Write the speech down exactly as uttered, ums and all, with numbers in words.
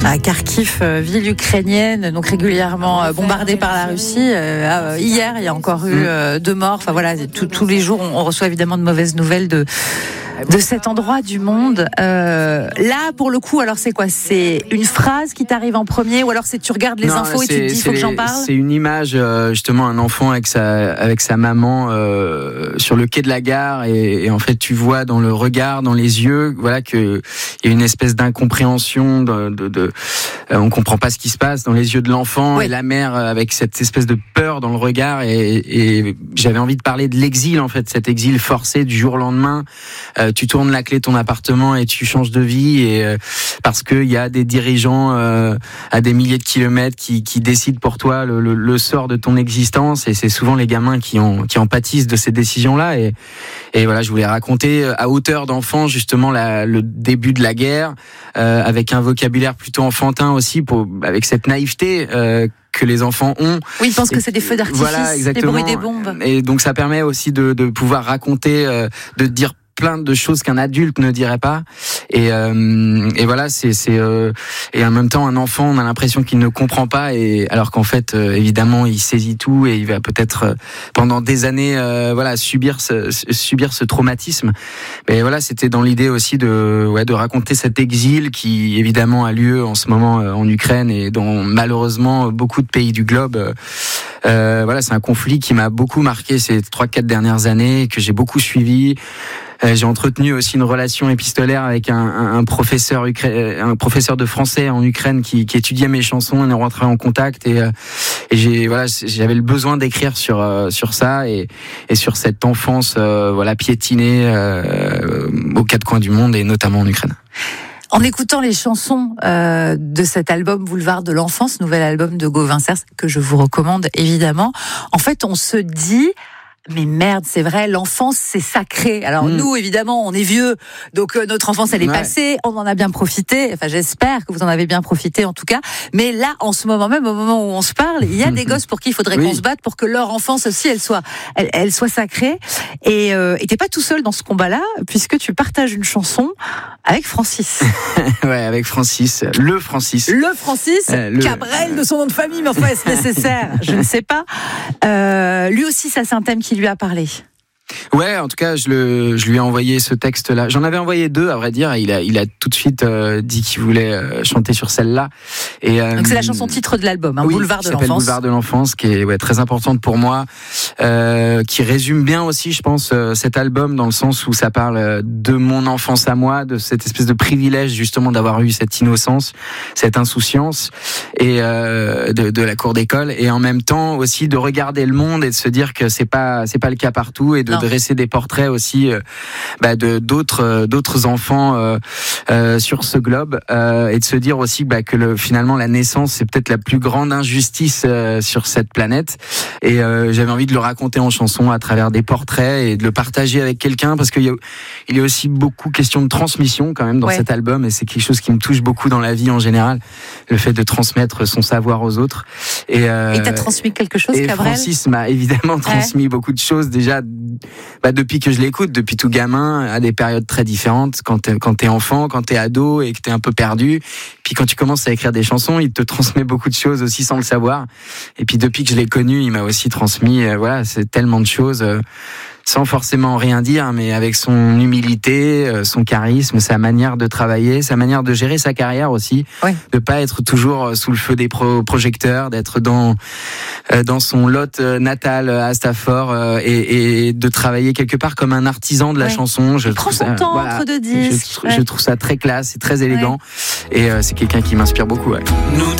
À Kharkiv, euh, ville ukrainienne, donc régulièrement euh, bombardée par la Russie. Euh, euh, hier, il y a encore eu euh, deux morts. Enfin voilà, tout, tous les jours, on, on reçoit évidemment de mauvaises nouvelles de de cet endroit du monde. Euh, là, pour le coup, alors c'est quoi ? C'est une phrase qui t'arrive en premier, ou alors c'est tu regardes les non, infos et tu te dis il faut que j'en parle ? C'est une image, euh, justement, un enfant avec sa avec sa maman euh, sur le quai de la gare, et, et en fait tu vois dans le regard, dans les yeux, voilà que il y a une espèce d'incompréhension, de, de, de euh, on comprend pas ce qui se passe dans les yeux de l'enfant, oui. Et la mère avec cette espèce de peur dans le regard, et, et j'avais envie de parler de l'exil, en fait, cet exil forcé du jour au lendemain. Euh, tu tournes la clé de ton appartement et tu changes de vie, et euh, parce que il y a des dirigeants euh, à des milliers de kilomètres qui, qui décident pour toi le, le, le sort de ton existence, et c'est souvent les gamins qui en qui en pâtissent de ces décisions-là. Et, et voilà, je voulais raconter à hauteur d'enfant justement la, le début de la guerre, euh, avec un vocabulaire plutôt enfantin aussi, pour avec cette naïveté euh, que les enfants ont. Oui, ils pensent que c'est des feux d'artifice, voilà, des bruits des bombes. Et donc ça permet aussi de, de pouvoir raconter, euh, de dire plein de choses qu'un adulte ne dirait pas, et euh, et voilà, c'est c'est euh, et en même temps un enfant, on a l'impression qu'il ne comprend pas, et alors qu'en fait euh, évidemment il saisit tout, et il va peut-être euh, pendant des années euh, voilà subir ce subir ce traumatisme. Mais voilà, c'était dans l'idée aussi de ouais de raconter cet exil qui évidemment a lieu en ce moment euh, en Ukraine, et dans malheureusement beaucoup de pays du globe. Euh, voilà, c'est un conflit qui m'a beaucoup marqué ces trois quatre dernières années, que j'ai beaucoup suivi. Euh, j'ai entretenu aussi une relation épistolaire avec un, un, un professeur ukra- un professeur de français en Ukraine qui, qui étudiait mes chansons. On est rentré en contact, et, euh, et j'ai voilà, j'avais le besoin d'écrire sur euh, sur ça, et, et sur cette enfance euh, voilà piétinée euh, aux quatre coins du monde, et notamment en Ukraine. En écoutant les chansons euh, de cet album Boulevard de l'Enfance, nouvel album de Gauvin Cers, que je vous recommande évidemment, en fait on se dit... Mais merde, c'est vrai, l'enfance, c'est sacré. Alors mmh. nous, évidemment, on est vieux, donc euh, notre enfance, elle est ouais. passée, on en a bien profité. Enfin, j'espère que vous en avez bien profité, en tout cas. Mais là, en ce moment même, au moment où on se parle, il y a des gosses pour qui il faudrait oui. qu'on se batte pour que leur enfance aussi, elle soit, elle, elle soit sacrée. Et euh, et t'es pas tout seul dans ce combat-là, puisque tu partages une chanson avec Francis. Ouais, avec Francis, le Francis. Le Francis, euh, le... Cabrel de son nom de famille, mais enfin, est-ce nécessaire ? Je ne sais pas. Euh, lui aussi, ça, c'est un thème qui lui a parlé. Ouais, en tout cas, je, le, je lui ai envoyé ce texte-là. J'en avais envoyé deux, à vrai dire. Et il a, il a tout de suite euh, dit qu'il voulait euh, chanter sur celle-là. Et euh, donc c'est la chanson titre de l'album, hein, oui, Boulevard de l'Enfance. Boulevard de l'Enfance, qui est ouais, très importante pour moi, euh, qui résume bien aussi, je pense, euh, cet album, dans le sens où ça parle de mon enfance à moi, de cette espèce de privilège justement d'avoir eu cette innocence, cette insouciance, et euh, de, de la cour d'école, et en même temps aussi de regarder le monde et de se dire que c'est pas, c'est pas le cas partout, et de dresser des portraits aussi euh, bah, de d'autres euh, d'autres enfants euh, euh, sur ce globe, euh, et de se dire aussi bah, que le, finalement la naissance c'est peut-être la plus grande injustice euh, sur cette planète, et euh, j'avais envie de le raconter en chanson à travers des portraits, et de le partager avec quelqu'un, parce qu'il y a, il y a aussi beaucoup question de transmission quand même dans ouais. cet album, et c'est quelque chose qui me touche beaucoup dans la vie en général, le fait de transmettre son savoir aux autres. Et euh, et t'as transmis quelque chose, et Cabrel ? Francis m'a évidemment transmis ouais. beaucoup de choses, déjà bah, depuis que je l'écoute, depuis tout gamin, à des périodes très différentes, quand t'es, quand t'es enfant, quand t'es ado et que t'es un peu perdu, puis quand tu commences à écrire des chansons, il te transmet beaucoup de choses aussi sans le savoir, et puis depuis que je l'ai connu, il m'a aussi transmis, euh, voilà, c'est tellement de choses, euh, sans forcément rien dire, mais avec son humilité, son charisme, sa manière de travailler, sa manière de gérer sa carrière aussi, oui. de pas être toujours sous le feu des pro- projecteurs, d'être dans euh, dans son lot natal à Stafford, et, et de travailler quelque part comme un artisan de la oui. chanson. Je Il trouve prend son ça, temps voilà, entre deux disques. Je, ouais. je trouve ça très classe et très élégant, ouais. et euh, c'est quelqu'un qui m'inspire beaucoup. Ouais. Nous